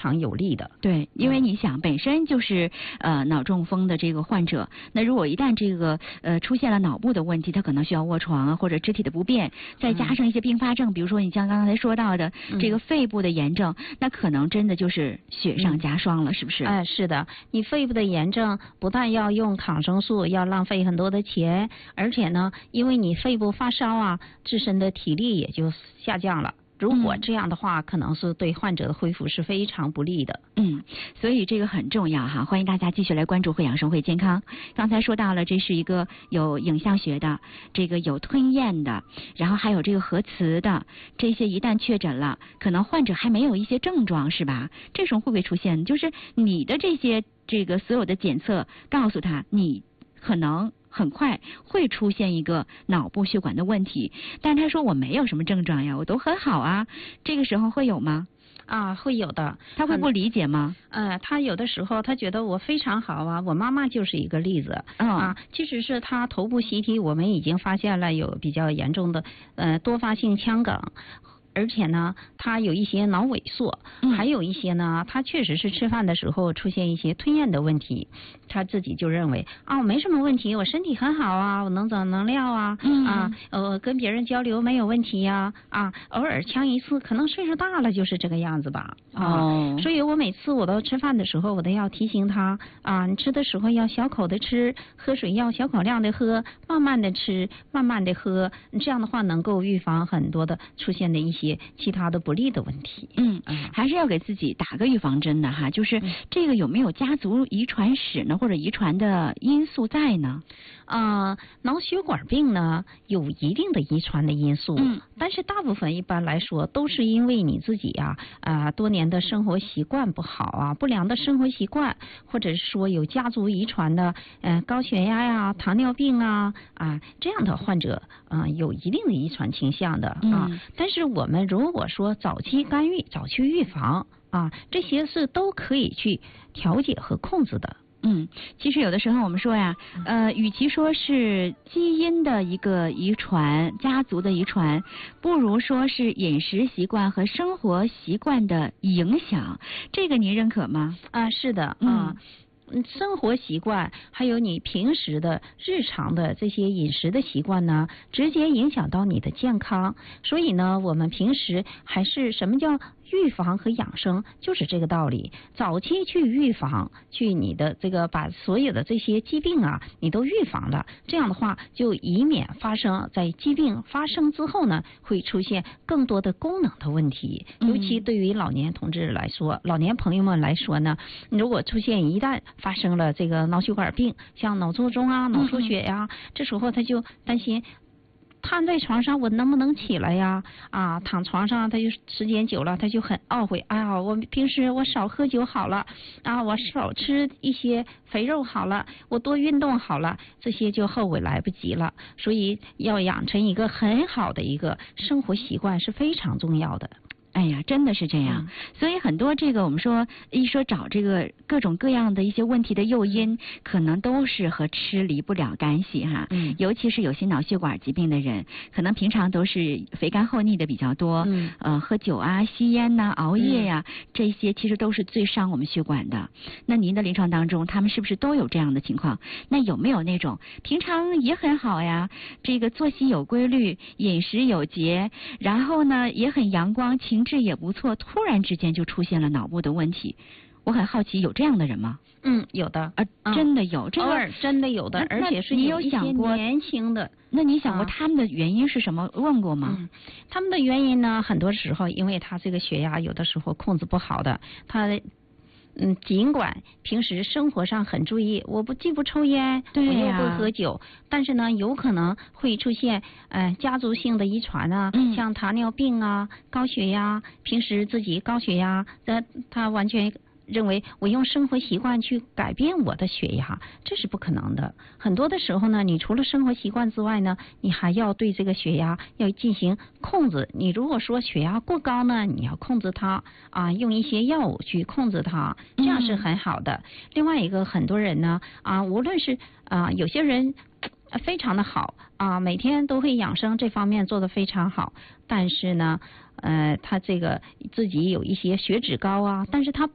常有利的。 对，因为你想本身就是脑中风的这个患者，那如果一旦这个出现了脑部的问题，他可能需要卧床啊，或者肢体的不便，再加上一些并发症，比如说你像刚才说到的这个肺部的炎症，那可能真的就是雪上加霜了，是不是？ 是的，你肺部的炎症不但要用抗生素，要浪费很多的钱，而且呢，因为你肺部发烧啊，自身的体力也就下降了。如果这样的话，可能是对患者的恢复是非常不利的。 所以这个很重要哈，欢迎大家继续来关注会养生会健康。刚才说到了，这是一个有影像学的，这个有吞咽的，然后还有这个核磁的，这些一旦确诊了，可能患者还没有一些症状，是吧？这时候会不会出现？就是你的这个所有的检测告诉他，你可能很快会出现一个脑部血管的问题，但他说我没有什么症状呀，我都很好啊，这个时候会有吗？ 会有的。 他会不理解吗？ 他有的时候他觉得我非常好啊，我妈妈就是一个例子。即使是他头部习题，我们已经发现了有比较严重的多发性腔梗。而且呢，他有一些脑萎缩，还有一些呢，他确实是吃饭的时候出现一些吞咽的问题，他自己就认为我没什么问题，我身体很好啊，我能长能量啊，跟别人交流没有问题呀，偶尔呛一次，可能岁数大了就是这个样子吧，所以我每次我都吃饭的时候，我都要提醒他你吃的时候要小口的吃，喝水要小口量的喝，慢慢的吃，慢慢的喝，这样的话能够预防很多的出现的一些其他的不利的问题。 还是要给自己打个预防针的哈，就是这个有没有家族遗传史呢，或者遗传的因素在呢？ 脑血管病呢有一定的遗传的因素，但是大部分一般来说都是因为你自己多年的生活习惯不好不良的生活习惯，或者是说有家族遗传的高血压呀、糖尿病这样的患者有一定的遗传倾向的但是我们如果说早期干预、早期预防这些是都可以去调节和控制的。 其实有的时候我们说呀，与其说是基因的一个遗传、家族的遗传，不如说是饮食习惯和生活习惯的影响。这个您认可吗？ 是的，生活习惯还有你平时的日常的这些饮食的习惯呢，直接影响到你的健康。所以呢，我们平时还是什么叫预防和养生，就是这个道理。早期去预防，去你的这个把所有的这些疾病你都预防了，这样的话就以免发生在疾病发生之后呢，会出现更多的功能的问题。尤其对于老年同志来说，老年朋友们来说呢，如果一旦发生了这个脑血管病，像脑卒中脑出血这时候他就担心瘫在床上我能不能起来呀？躺床上他就时间久了他就很懊悔，我平时我少喝酒好了我少吃一些肥肉好了，我多运动好了，这些就后悔来不及了。所以要养成一个很好的一个生活习惯是非常重要的。 哎呀，真的是这样。所以很多这个我们说一说找这个各种各样的一些问题的诱因，可能都是和吃离不了干系哈。尤其是有些脑血管疾病的人，可能平常都是肥甘厚腻的比较多，喝酒吸烟熬夜呀，这些其实都是最伤我们血管的。那您的临床当中，他们是不是都有这样的情况？那有没有那种平常也很好呀，这个作息有规律，饮食有节，然后呢也很阳光，情志也不错，突然之间就出现了脑部的问题？我很好奇，有这样的人吗？ 有的真的有，这个偶尔真的有的，而且是有一些年轻的。 那你想过他们的原因是什么？问过吗？ 他们的原因呢，很多时候因为他这个血压有的时候控制不好的，他尽管平时生活上很注意，我既不抽烟，我又不喝酒，但是呢，有可能会出现家族性的遗传像糖尿病高血压，平时自己高血压，他完全认为我用生活习惯去改变我的血压，这是不可能的。很多的时候呢，你除了生活习惯之外呢，你还要对这个血压要进行控制。你如果说血压过高呢，你要控制它用一些药物去控制它，这样是很好的。另外一个，很多人呢无论是有些人非常的好每天都会养生，这方面做得非常好，但是呢他这个自己有一些血脂高但是他